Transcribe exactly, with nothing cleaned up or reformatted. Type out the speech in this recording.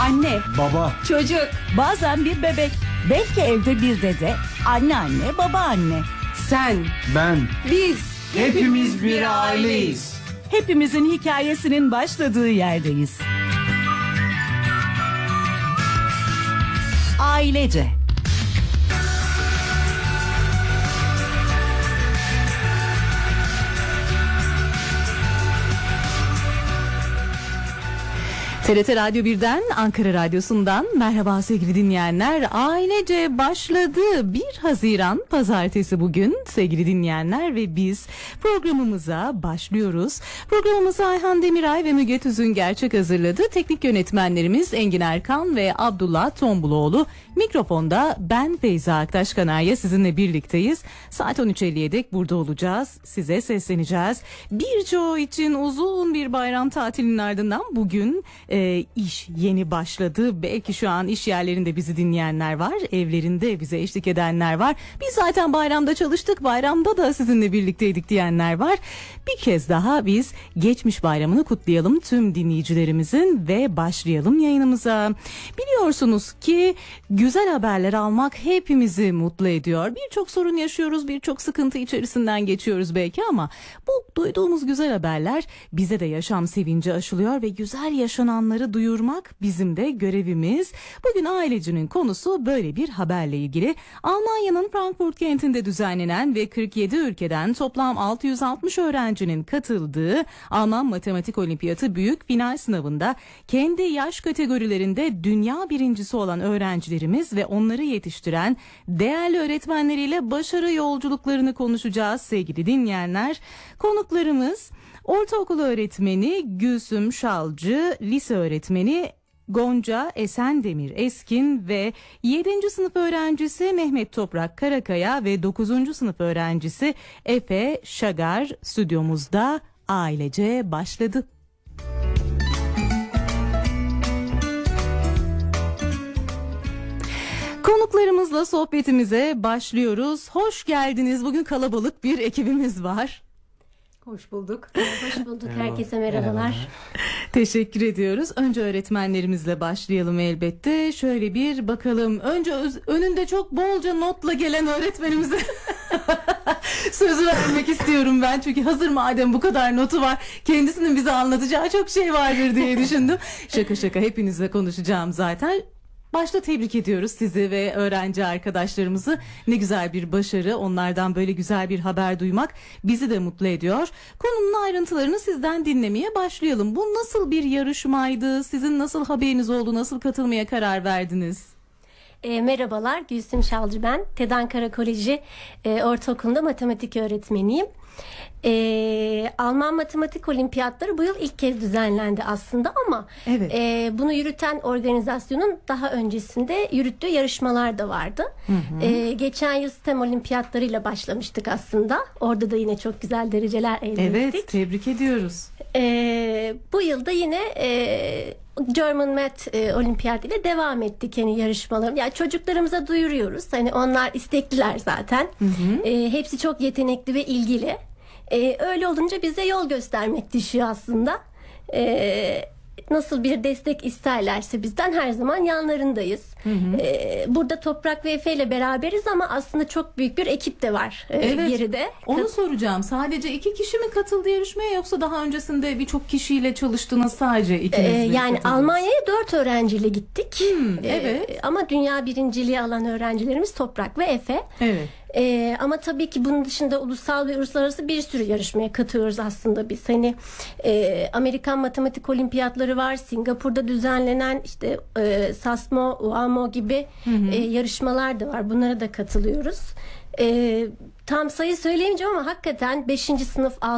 Anne, Baba, çocuk, Bazen bir bebek, belki evde bir dede, anneanne, babaanne. sen, ben, biz, hepimiz bir aileyiz. Hepimizin hikayesinin başladığı yerdeyiz. Ailece. T R T Radyo birden, Ankara Radyosu'ndan merhaba sevgili dinleyenler. Ailece başladı. bir Haziran Pazartesi bugün sevgili dinleyenler ve biz programımıza başlıyoruz. Programımızı Ayhan Demiray ve Müge Tüzün Gerçek hazırladı. Teknik yönetmenlerimiz Engin Erkan ve Abdullah Tombuloğlu. Mikrofonda ben Feyza Aktaş Kanarya sizinle birlikteyiz. Saat on üç elliye dek burada olacağız. Size sesleneceğiz. Birçoğu için uzun bir bayram tatilinin ardından bugün e, iş yeni başladı. Belki şu an iş yerlerinde bizi dinleyenler var. Evlerinde bize eşlik edenler var. Biz zaten bayramda çalıştık. Bayramda da sizinle birlikteydik diyenler var. Bir kez daha biz geçmiş bayramını kutlayalım tüm dinleyicilerimizin ve başlayalım yayınımıza. Biliyorsunuz ki güzel haberler almak hepimizi mutlu ediyor. Birçok sorun yaşıyoruz, birçok sıkıntı içerisinden geçiyoruz belki ama bu duyduğumuz güzel haberler bize de yaşam sevinci aşılıyor ve güzel yaşananları duyurmak bizim de görevimiz. Bugün ailecinin konusu böyle bir haberle ilgili. Almanya'nın Frankfurt kentinde düzenlenen ve kırk yedi ülkeden toplam altı yüz altmış öğrencinin katıldığı Alman Matematik Olimpiyatı büyük final sınavında kendi yaş kategorilerinde dünya birincisi olan öğrencilerimiz ve onları yetiştiren değerli öğretmenleriyle başarı yolculuklarını konuşacağız sevgili dinleyenler. Konuklarımız ortaokul öğretmeni Gülsüm Şalcı, lise öğretmeni Gonca Esendemir Eskin ve yedinci sınıf öğrencisi Mehmet Toprak Karakaya ve dokuzuncu sınıf öğrencisi Efe Şagar stüdyomuzda. Ailece başladı. Konuklarımızla sohbetimize başlıyoruz. Hoş geldiniz. Bugün kalabalık bir ekibimiz var. hoş bulduk. Hoş bulduk. Herkese merhabalar. Teşekkür ediyoruz. Önce öğretmenlerimizle başlayalım elbette. Şöyle bir bakalım. Önce öz, önünde çok bolca notla gelen öğretmenimize sözü vermek istiyorum ben. Çünkü hazır madem bu kadar notu var, kendisinin bize anlatacağı çok şey vardır diye düşündüm. Şaka şaka hepinizle konuşacağım zaten. Başta tebrik ediyoruz sizi ve öğrenci arkadaşlarımızı. Ne güzel bir başarı. Onlardan böyle güzel bir haber duymak bizi de mutlu ediyor. Konunun ayrıntılarını sizden dinlemeye başlayalım. Bu nasıl bir yarışmaydı? Sizin nasıl haberiniz oldu? Nasıl katılmaya karar verdiniz? E, merhabalar, Gülsüm Şalcı ben. TED Ankara Koleji e, Ortaokulu'nda matematik öğretmeniyim. E, Alman Matematik Olimpiyatları bu yıl ilk kez düzenlendi aslında ama Evet. e, bunu yürüten organizasyonun daha öncesinde yürüttüğü yarışmalar da vardı. Hı hı. E, geçen yıl STEM olimpiyatlarıyla başlamıştık aslında. Orada da yine çok güzel dereceler elde Evet, ettik. tebrik ediyoruz. E, bu yılda yine e, German Math e, Olimpiyat ile devam ettik yani yarışmalarım. Yani çocuklarımıza duyuruyoruz. Hani onlar istekliler zaten. Hı hı. E, hepsi çok yetenekli ve ilgili. E, öyle olunca bize yol göstermek düşüyor aslında. E, nasıl bir destek isterlerse bizden her zaman yanlarındayız. Hı hı. E, burada Toprak ve Efe ile beraberiz ama aslında çok büyük bir ekip de var e, Evet, geride. onu soracağım. Sadece iki kişi mi katıldı yarışmaya yoksa daha öncesinde birçok kişiyle çalıştınız sadece ikiniz Ee, mi yani katıldınız? Almanya'ya dört öğrenciyle gittik. Hmm, evet. Ee, ama dünya birinciliği alan öğrencilerimiz Toprak ve Efe. Evet. Ee, ama tabii ki bunun dışında ulusal ve uluslararası bir sürü yarışmaya katılıyoruz aslında biz. Hani e, Amerikan Matematik Olimpiyatları var, Singapur'da düzenlenen işte e, SASMO, U A M O gibi hı hı. E, yarışmalar da var. Bunlara da katılıyoruz. E, tam sayı söyleyemeyeceğim ama hakikaten beşinci sınıf